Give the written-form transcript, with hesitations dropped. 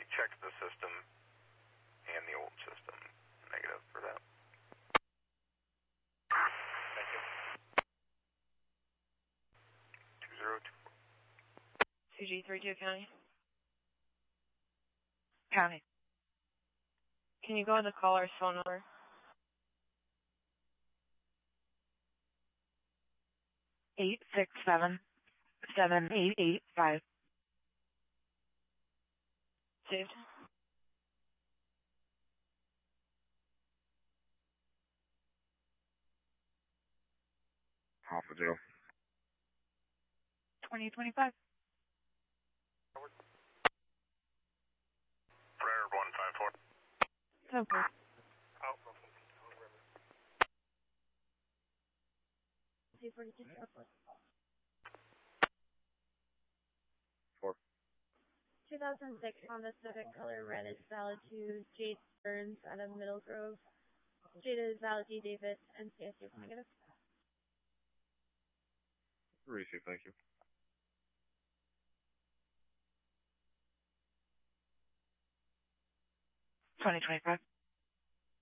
checked the system and the old system. Negative for that. Thank you. 2024. CG32 County. County. Can you go on the caller's phone number? 867-7885. Saved. Alpha Joe. 2025. Prayer 154. Simple. Out. C42 Airport. 4. 2006 Honda Civic color red is valid to Jade Burns out of Middle Grove. Jade is valid to Davis and CSU negative. Receive, thank you. 2025.